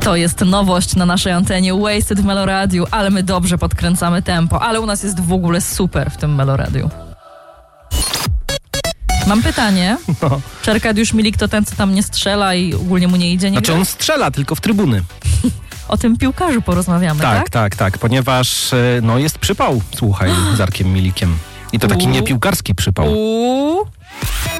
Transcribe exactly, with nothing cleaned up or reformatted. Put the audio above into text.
To jest nowość na naszej antenie Wasted w Meloradiu, ale my dobrze podkręcamy tempo, ale u nas jest w ogóle super w tym Meloradiu. Mam pytanie. No. Czy Arkadiusz Milik to ten, co tam nie strzela i ogólnie mu nie idzie? Nie znaczy gra? on strzela, tylko w trybuny. O tym piłkarzu porozmawiamy, tak? Tak, tak, tak, ponieważ no, jest przypał, słuchaj, z Arkiem Milikiem. I to taki Uuu. niepiłkarski przypał. Uuu.